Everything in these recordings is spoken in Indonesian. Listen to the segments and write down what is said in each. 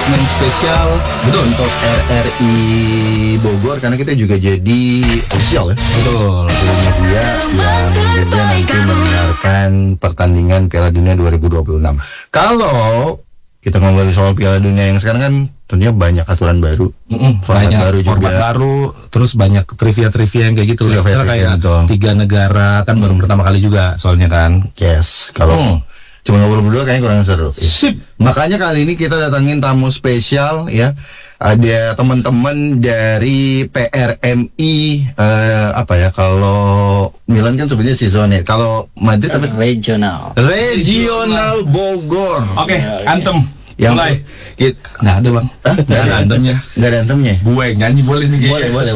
segmen spesial untuk RRI Bogor, karena kita juga jadi official ya. Betul. Media yang juga nanti mendengarkan pertandingan Piala Dunia 2026. Kalau kita ngomongin soal Piala Dunia yang sekarang kan tentunya banyak aturan baru, format banyak baru format juga. baru, terus banyak trivia yang kayak gitu. Misalnya kayak betul. 3 negara kan baru pertama kali juga soalnya kan. Yes, kalau cuma ngobrol berdua kayaknya kurang seru. Sip. Makanya kali ini kita datangin tamu spesial ya. Ada teman-teman dari PRMI apa ya, kalau Milan kan sebenarnya seasonnya. Kalau Madrid apa? Regional Bogor. Oke, antem. Yang mulai. Nggak ada bang. Nggak ada antemnya. Nggak ada antemnya. Gue nyanyi boleh nih. Boleh.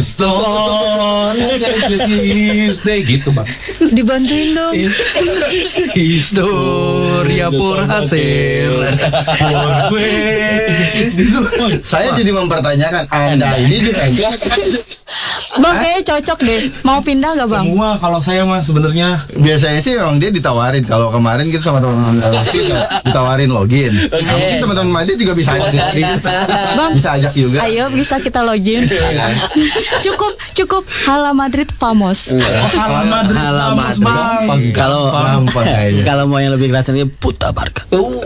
Stay gitu bang. Dibantuin dong. Historia por hacer. Saya jadi mempertanyakan Anda ini juga. Bang kayaknya cocok deh. Mau pindah gak bang? Semua kalau saya mah sebenarnya Biasanya sih memang dia ditawarin. Kalau kemarin kita sama teman-teman ditawarin login. Nah, mungkin teman-teman Madrid juga bisa ajak. Bang, Bisa ajak juga. ayo bisa kita login. Cukup Hala Madrid famos. Halaman bang. Kalau Gampang kayaknya. kalau mau yang lebih keras lagi Puta Barca.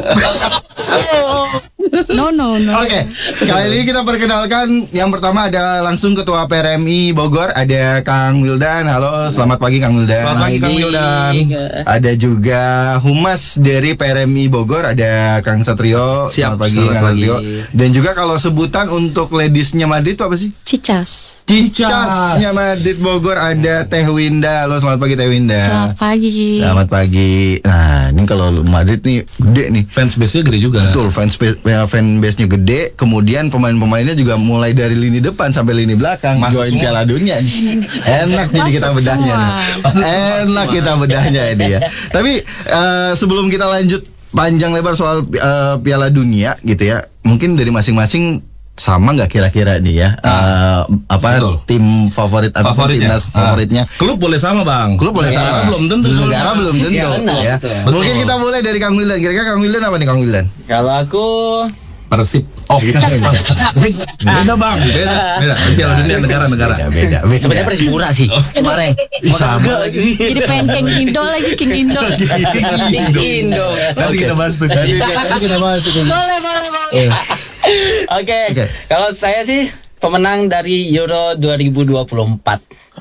No. Oke, kali ini kita perkenalkan. Yang pertama ada langsung Ketua PRMI Bogor, ada Kang Wildan. Halo, selamat pagi Kang Wildan. Selamat pagi Kang Wildan. Ada juga Humas dari PRMI Bogor, ada Kang Satrio. Siap, Selamat pagi selamat Kang pagi. Satrio. Dan juga kalau sebutan untuk ladiesnya Madrid itu apa sih? Cicas. Cicasnya Madrid Bogor ada Teh Winda. Halo, selamat pagi Teh Winda. Selamat pagi. Selamat pagi. Nah, ini kalau Madrid nih gede nih. Fans base-nya gede juga. Betul, fanbase-nya gede. Kemudian pemain-pemainnya juga mulai dari lini depan sampai lini belakang Masuk join semua. Piala Dunia. Enak jadi Masuk kita bedahnya semua. nih. Enak kita bedahnya ini ya. Tapi sebelum kita lanjut panjang lebar soal Piala Dunia gitu ya, mungkin dari masing-masing sama nggak kira-kira nih ya Betul. tim favorit atau Favoritnya. timnas favoritnya? Klub boleh sama bang. Klub boleh Negara sama. belum tentu. Negara belum tentu. Iya, benar, Ya. betul. Mungkin kita mulai dari Kang Wildan. Kira-kira Kang Wildan apa nih Kang Wildan? Kalau aku Persib. Oh, beda bang. Beda. Piala Dunia negara-negara. Beda. sebenarnya Persipura sih. Kemarin. Sama lagi. Jadi pengen King Indo lagi, King Indo. Indo. Nanti kita bahas tuh. Nanti kita bahas tuh. Boleh. Oke. Oke. Kalau saya sih pemenang dari Euro 2024.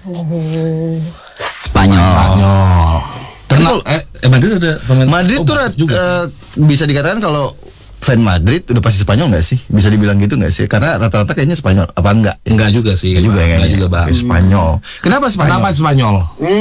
Spanyol. Kenal? Madrid ada pemain. Madrid tuh juga. bisa dikatakan kalau fan Madrid udah pasti Spanyol nggak sih? Bisa dibilang gitu nggak sih? Karena rata-rata kayaknya Spanyol. Apa enggak? Enggak juga sih. Enggak juga ya Enggak kayaknya. juga bang. Oke, Spanyol. Kenapa Spanyol? Kenapa Spanyol?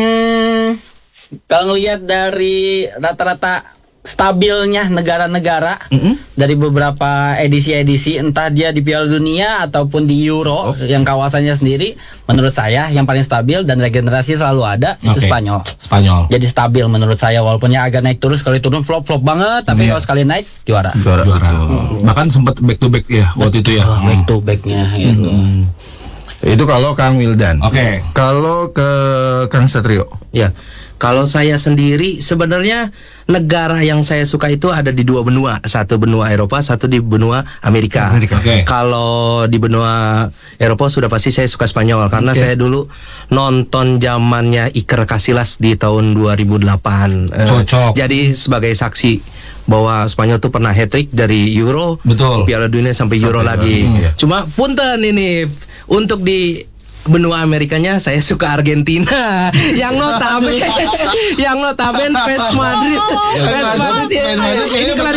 Kalau ngelihat dari rata-rata stabilnya negara-negara dari beberapa edisi-edisi, entah dia di Piala Dunia ataupun di Euro yang kawasannya sendiri, menurut saya yang paling stabil dan regenerasi selalu ada itu Oke. Spanyol. Spanyol. Jadi stabil menurut saya, walaupun ya agak naik terus, sekali turun flop banget, tapi Iya. kalau sekali naik juara. Juara. Bahkan sempat back to back ya waktu itu ya. Back to backnya gitu. Itu kalau Kang Wildan. Oke. Kalau ke Kang Satrio. Ya, kalau saya sendiri sebenarnya negara yang saya suka itu ada di 2 benua, satu benua Eropa, satu di benua Amerika. Oke. Kalau di benua Eropa sudah pasti saya suka Spanyol karena saya dulu nonton zamannya Iker Casillas di tahun 2008. Cocok. Jadi sebagai saksi bahwa Spanyol tuh pernah hat-trick dari Euro, Betul. Piala Dunia sampai Euro lagi. iya. Cuma punten ini untuk di benua Amerikanya saya suka Argentina yang notabene fans Madrid Fans Madrid ini kayaknya kelar